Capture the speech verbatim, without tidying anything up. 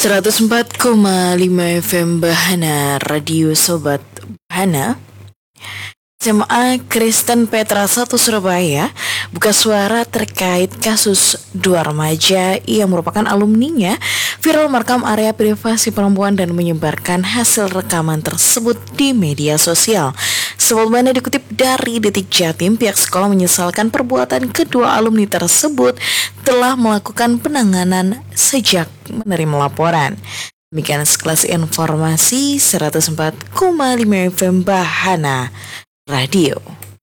seratus empat koma lima F M Bahana Radio Sobat Bahana. S M A Kristen Petra satu Surabaya buka suara terkait kasus dua remaja yang merupakan alumninya viral merekam area privasi perempuan dan menyebarkan hasil rekaman tersebut di media sosial. Sebagaimana dikutip dari Detik Jatim, pihak sekolah menyesalkan perbuatan kedua alumni tersebut telah melakukan penanganan sejak menerima laporan. Demikian sekelas informasi seratus empat koma lima F M Bahana Radio.